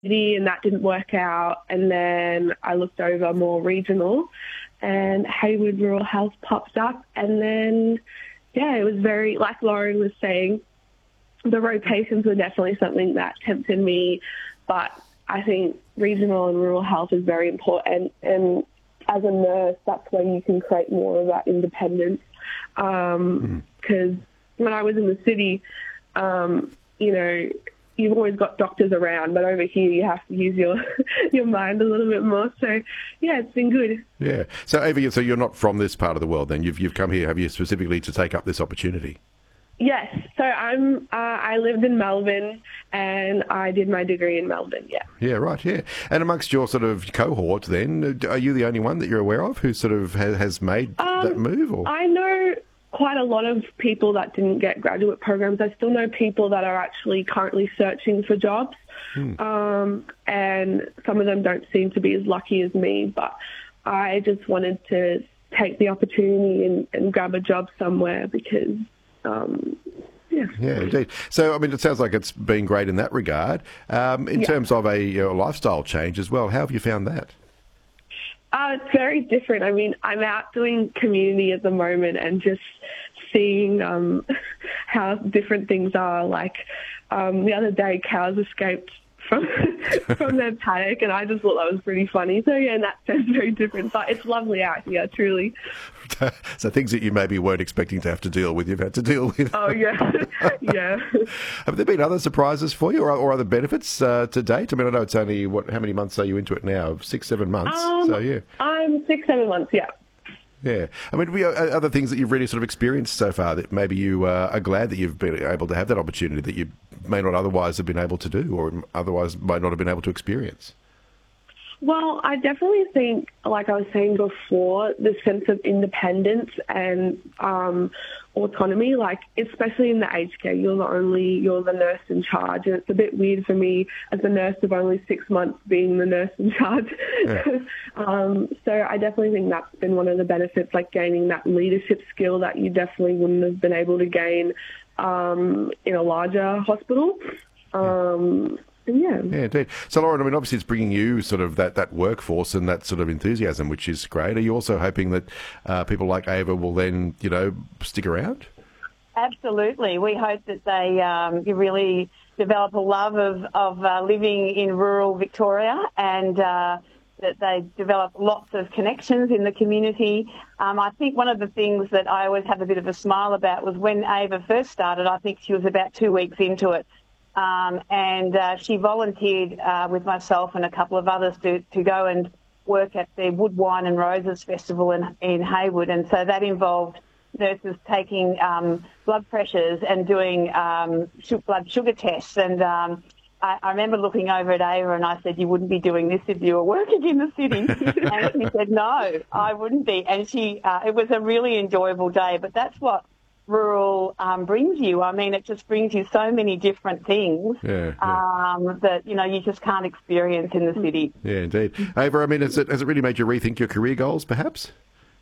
city and that didn't work out. And then I looked over more regional and Hayward Rural Health popped up. And then, yeah, it was very, like Lauren was saying, the rotations were definitely something that tempted me. But I think regional and rural health is very important. And as a nurse, that's when you can create more of that independence. Because when I was in the city, you know, you've always got doctors around, but over here you have to use your mind a little bit more. So, yeah, it's been good. Yeah. So, Ava, so you're not from this part of the world then? You've come here, have you, specifically to take up this opportunity? Yes. So I lived in Melbourne and I did my degree in Melbourne, yeah. Yeah, right, yeah. And amongst your sort of cohort then, are you the only one that you're aware of who sort of has made that move? Or? I know quite a lot of people that didn't get graduate programs. I still know people that are actually currently searching for jobs. And some of them don't seem to be as lucky as me, but I just wanted to take the opportunity and grab a job somewhere because... Yeah, indeed. So, I mean, it sounds like it's been great in that regard. In terms of a lifestyle change as well, how have you found that? It's very different. I mean, I'm out doing community at the moment and just seeing how different things are. Like the other day, cows escaped from their paddock, and I just thought that was pretty funny. So, yeah, in that sense, very different. But it's lovely out here, truly. So things that you maybe weren't expecting to have to deal with, you've had to deal with. Oh, yeah. Yeah. Have there been other surprises for you or other benefits to date? I mean, I know it's only, how many months are you into it now? 6-7 months? So, yeah. I'm 6-7 months, yeah. Yeah. I mean, are other things that you've really sort of experienced so far that maybe you are glad that you've been able to have that opportunity that you may not otherwise have been able to do or otherwise might not have been able to experience? Well, I definitely think, like I was saying before, the sense of independence and autonomy, like especially in the aged care, you're the nurse in charge, and it's a bit weird for me as a nurse of only 6 months being the nurse in charge. Yeah. So I definitely think that's been one of the benefits, like gaining that leadership skill that you definitely wouldn't have been able to gain in a larger hospital. Yeah, indeed. So, Lauren, I mean, obviously it's bringing you sort of that workforce and that sort of enthusiasm, which is great. Are you also hoping that people like Ava will then, stick around? Absolutely. We hope that they really develop a love of living in rural Victoria and that they develop lots of connections in the community. I think one of the things that I always have a bit of a smile about was when Ava first started, I think she was about 2 weeks into it. And she volunteered with myself and a couple of others to go and work at the Wood, Wine and Roses Festival in Hayward. And so that involved nurses taking blood pressures and doing blood sugar tests. And I remember looking over at Ava and I said, "You wouldn't be doing this if you were working in the city." And she said, "No, I wouldn't be." And it was a really enjoyable day. But that's what rural brings you. I mean, it just brings you so many different things that, you just can't experience in the city. Yeah, indeed. Ava, I mean, has it really made you rethink your career goals, perhaps?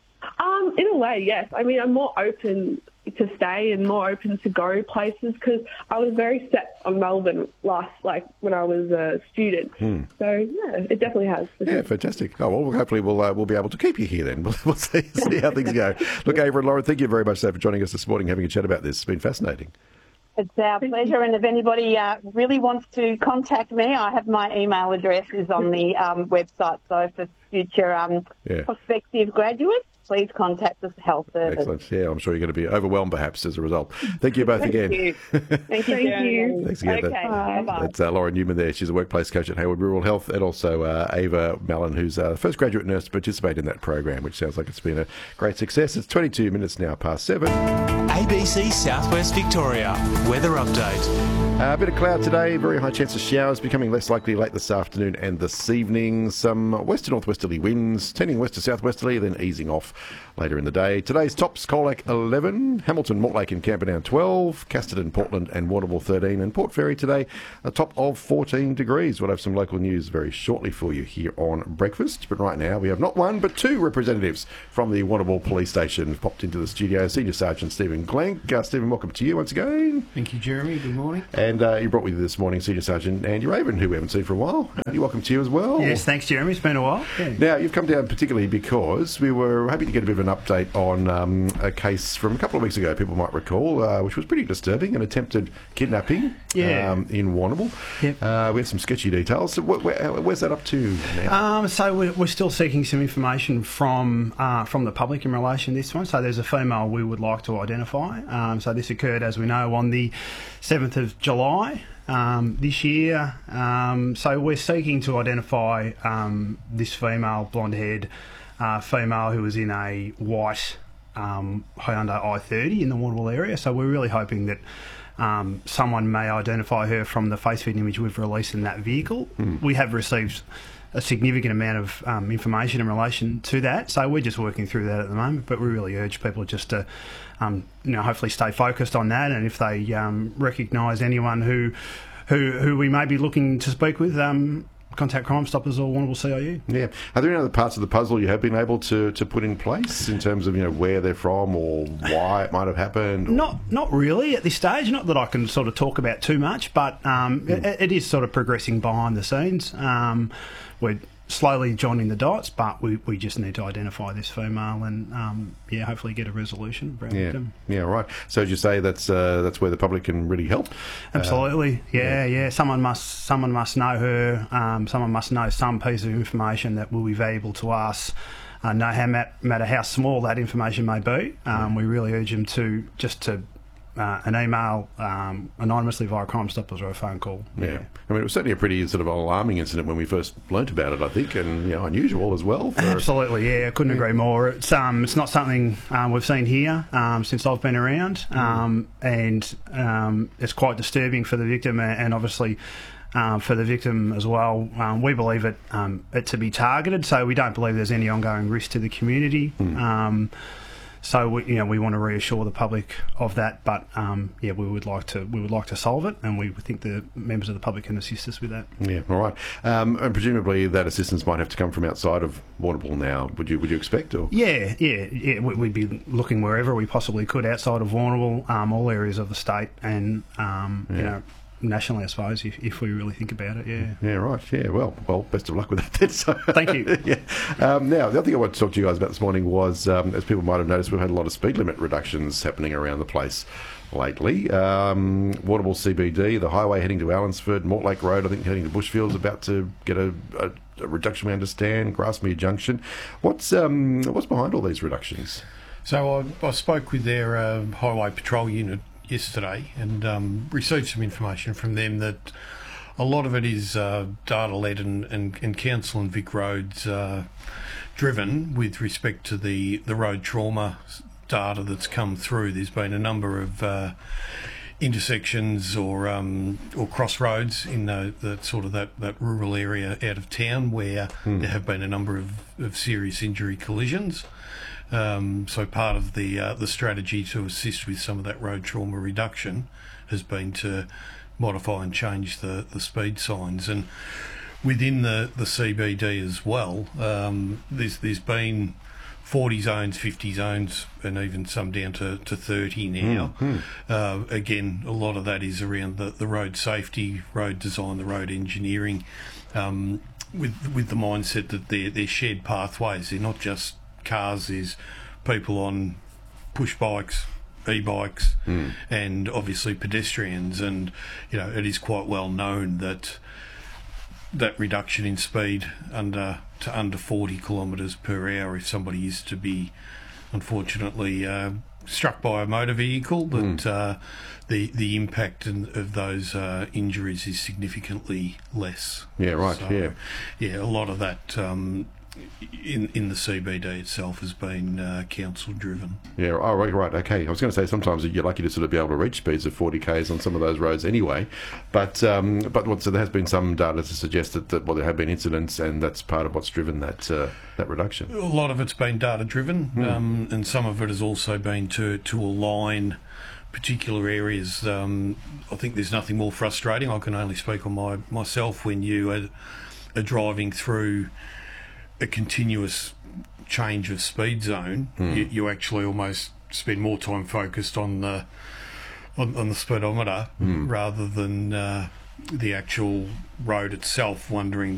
In a way, yes. I mean, I'm more open to stay and more open to go places because I was very set on Melbourne when I was a student. So, yeah, it definitely has. Yeah, fantastic. Oh, well, hopefully we'll be able to keep you here then. We'll see how things go. Look, Ava and Lauren, thank you very much for joining us this morning, having a chat about this. It's been fascinating. It's our pleasure, and if anybody really wants to contact me, I have my email address is on the website, so for future prospective graduates, please contact the Health Service. Excellent. Yeah, I'm sure you're going to be overwhelmed perhaps as a result. Thank you both again. Thank you. Thanks again. Okay, bye-bye. That's Lauren Newman there. She's a workplace coach at Hayward Rural Health, and also Ava Mallon, who's the first graduate nurse to participate in that program, which sounds like it's been a great success. It's 22 minutes now past 7. ABC Southwest Victoria. Weather update. A bit of cloud today, very high chance of showers, becoming less likely late this afternoon and this evening. Some west to northwesterly winds, tending west to southwesterly, then easing off later in the day. Today's tops: Colac 11, Hamilton, Mortlake and Camperdown 12, Casterton, Portland and Warrnambool 13, and Port Fairy today a top of 14 degrees. We'll have some local news very shortly for you here on Breakfast, but right now we have not one but two representatives from the Warrnambool Police Station popped into the studio. Senior Sergeant Stephen Glenk. Stephen, welcome to you once again. Thank you, Jeremy. Good morning. And you brought with you this morning Senior Sergeant Andy Raven, who we haven't seen for a while. Andy, welcome to you as well. Yes, thanks, Jeremy. It's been a while. Yeah. Now, you've come down particularly because we were happy to get a bit of an update on a case from a couple of weeks ago, people might recall, which was pretty disturbing, an attempted kidnapping in Warrnambool. Yep. We had some sketchy details. So where's that up to now? So we're still seeking some information from the public in relation to this one. So there's a female we would like to identify. So this occurred, as we know, on the 7th of July this year. So we're seeking to identify this female, blonde-haired female who was in a white Hyundai i30 in the Warrnambool area. So we're really hoping that someone may identify her from the face feed image we've released in that vehicle. We have received a significant amount of information in relation to that, so we're just working through that at the moment. But we really urge people just to, hopefully stay focused on that, and if they recognise anyone who we may be looking to speak with, contact Crime Stoppers or Warrnambool CIU. Yeah. Are there any other parts of the puzzle you have been able to put in place in terms of where they're from or why it might have happened? Not really at this stage. Not that I can sort of talk about too much, but it is sort of progressing behind the scenes. We're slowly joining the dots, but we just need to identify this female and hopefully get a resolution for our victim. Yeah, right. So as you say, that's where the public can really help. Absolutely. Someone must know her. Someone must know some piece of information that will be valuable to us. No matter how small that information may be. We really urge them to an email anonymously via Crime Stoppers or a phone call. Yeah. I mean, it was certainly a pretty sort of alarming incident when we first learnt about it, I think, and unusual as well. Absolutely, yeah. I couldn't agree more. It's not something we've seen here since I've been around, and it's quite disturbing for the victim and obviously for the victim as well. We believe it to be targeted, so we don't believe there's any ongoing risk to the community. So we want to reassure the public of that, but we would like to solve it, and we think the members of the public can assist us with that. Yeah, all right. And presumably that assistance might have to come from outside of Warrnambool now. Would you expect? Or? Yeah. We'd be looking wherever we possibly could outside of Warrnambool, all areas of the state, and nationally, I suppose, if we really think about it. Yeah, right. Yeah, well, best of luck with that then. So, thank you. Now, the other thing I wanted to talk to you guys about this morning was, as people might have noticed, we've had a lot of speed limit reductions happening around the place lately. Warrnambool CBD, the highway heading to Allensford, Mortlake Road, I think heading to Bushfield, is about to get a reduction, we understand, Grasmere Junction. What's behind all these reductions? So I spoke with their highway patrol unit yesterday and received some information from them that a lot of it is data-led and council and Vic Roads driven with respect to the road trauma data that's come through. There's been a number of intersections or crossroads in that rural area out of town where there have been a number of serious injury collisions. So part of the strategy to assist with some of that road trauma reduction has been to modify and change the speed signs. And within the CBD as well, there's been 40 zones, 50 zones, and even some down to 30 now. Again, a lot of that is around the road safety, road design, the road engineering, with the mindset that they're shared pathways. They're not just cars, there's people on push bikes, e-bikes, and obviously pedestrians, and it is quite well known that reduction in speed to under 40 kilometres per hour, if somebody is to be unfortunately struck by a motor vehicle, that the impact of those injuries is significantly less. Yeah, right. So, a lot of that in the CBD itself has been council driven. Yeah, oh, right, okay. I was going to say sometimes you're lucky to sort of be able to reach speeds of 40 k's on some of those roads anyway, but so there has been some data to suggest that there have been incidents, and that's part of what's driven that reduction. A lot of it's been data driven, and some of it has also been to align particular areas. I think there's nothing more frustrating. I can only speak on myself when you are driving through a continuous change of speed zone. You actually almost spend more time focused on the on the speedometer rather than the actual road itself, wondering